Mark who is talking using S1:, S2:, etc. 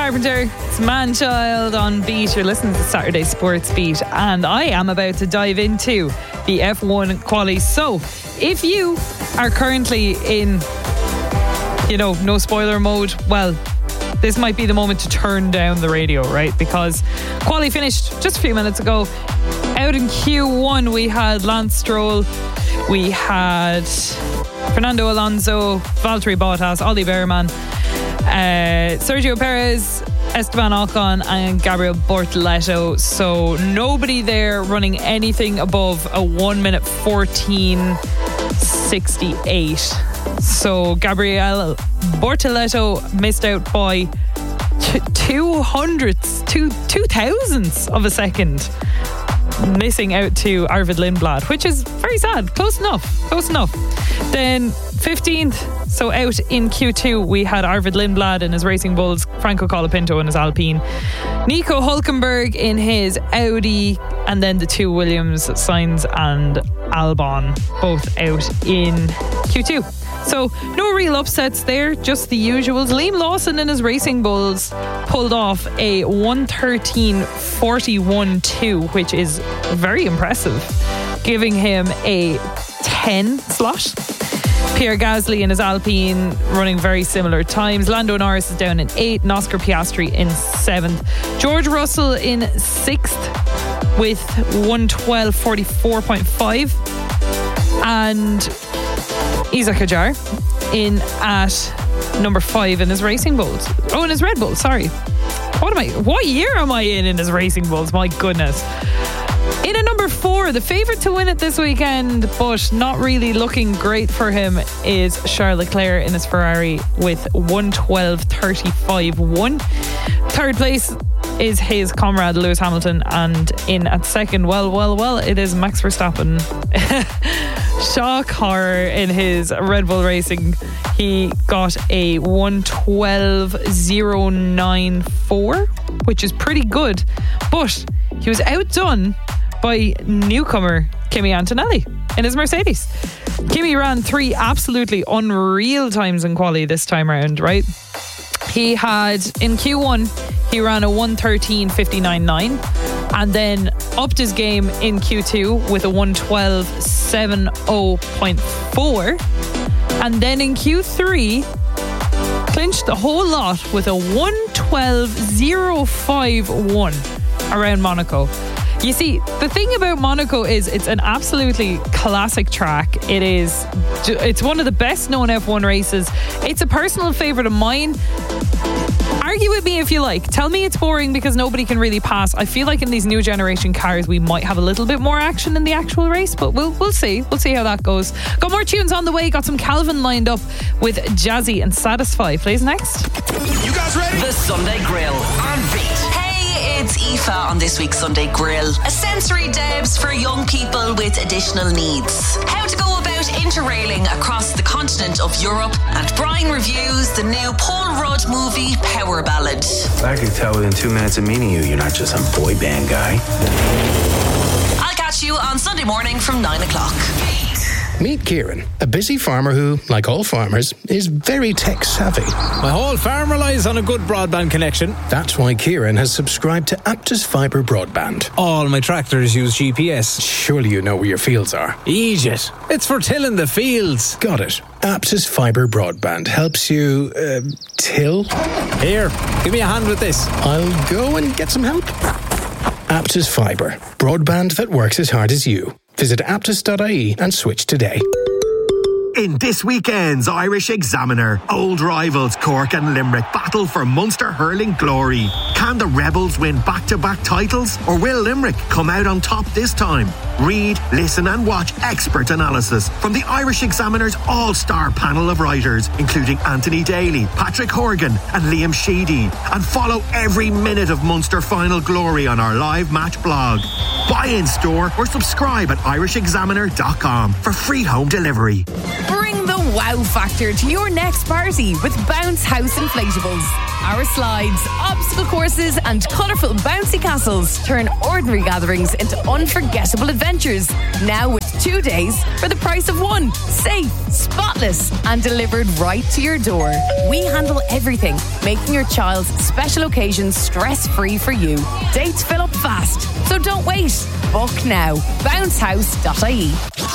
S1: Carpenter, it's Man-Child on Beat. You're listening to Saturday Sports Beat, and I am about to dive into the F1 quali. So, if you are currently in, no spoiler mode, well, this might be the moment to turn down the radio, right? Because quali finished just a few minutes ago. Out in Q1, we had Lance Stroll, we had Fernando Alonso, Valtteri Bottas, Ollie Bearman, Sergio Perez, Esteban Ocon and Gabriel Bortoleto. So nobody there running anything above a 1 minute 14:68. So Gabriel Bortoleto missed out by 2/2000 of a second, missing out to Arvid Lindblad, which is very sad. Close enough. Then 15th, so out in Q2, we had Arvid Lindblad in his Racing Bulls, Franco Colapinto in his Alpine, Nico Hülkenberg in his Audi, and then the two Williams, Sainz and Albon, both out in Q2. So no real upsets there, just the usuals. Liam Lawson in his Racing Bulls pulled off a 1:13.41.2, which is very impressive, giving him a 10 slot. Pierre Gasly in his Alpine running very similar times. Lando Norris is down in 8th, and Oscar Piastri in 7th. George Russell in 6th with 1:12.44.5. And Isaac Hadjar in at number 5 in his Racing Bulls. Oh, in his Red Bull, sorry. What year am I in his Racing Bulls? My goodness. In at number 4, the favourite to win it this weekend, but not really looking great for him, is Charles Leclerc in his Ferrari with 1:12.35.1. Third place is his comrade Lewis Hamilton, and in at second, well, it is Max Verstappen. Shock horror in his Red Bull Racing. He got a 1:12.094, which is pretty good, but he was outdone by newcomer Kimi Antonelli in his Mercedes. Kimi ran 3 absolutely unreal times in quali this time around, right? He had, in Q1, he ran a 1:13.59.9 and then upped his game in Q2 with a 1:12.70.4, and then in Q3 clinched the whole lot with a 1:12.051 around Monaco. You see, the thing about Monaco is it's an absolutely classic track. It's one of the best known F1 races. It's a personal favourite of mine. Argue with me if you like. Tell me it's boring because nobody can really pass. I feel like in these new generation cars we might have a little bit more action in the actual race, but we'll see. We'll see how that goes. Got more tunes on the way. Got some Calvin lined up with Jazzy and Satisfy. Plays next.
S2: You guys ready?
S3: The Sunday Grill on Beat. It's Aoife on this week's Sunday Grill. A sensory debs for young people with additional needs. How to go about interrailing across the continent of Europe. And Brian reviews the new Paul Rudd movie Power Ballad.
S2: I could tell within 2 minutes of meeting you're not just some boy band guy.
S3: I'll catch you on Sunday morning from 9 o'clock.
S4: Meet Kieran, a busy farmer who, like all farmers, is very tech savvy.
S5: My whole farm relies on a good broadband connection.
S4: That's why Kieran has subscribed to Aptus Fibre Broadband.
S5: All my tractors use GPS.
S4: Surely you know where your fields are.
S5: Egypt. It's for tilling the fields.
S4: Got it. Aptus Fibre Broadband helps you, till?
S5: Here, give me a hand with this.
S4: I'll go and get some help. Aptus Fibre. Broadband that works as hard as you. Visit aptus.ie and switch today.
S6: In this weekend's Irish Examiner, old rivals Cork and Limerick battle for Munster hurling glory. Can the Rebels win back-to-back titles, or will Limerick come out on top this time? Read, listen and watch expert analysis from the Irish Examiner's all-star panel of writers, including Anthony Daly, Patrick Horgan and Liam Sheedy, and follow every minute of Munster final glory on our live match blog. Buy in store or subscribe at irishexaminer.com for free home delivery.
S3: Bring
S7: the wow factor to your next party with Bounce House Inflatables. Our slides, obstacle courses and colourful bouncy castles turn ordinary gatherings into unforgettable adventures. Now with 2 days for the price of one. Safe, spotless and delivered right to your door. We handle everything, making your child's special occasions stress-free for you. Dates fill up fast, so don't wait. Book now. Bouncehouse.ie.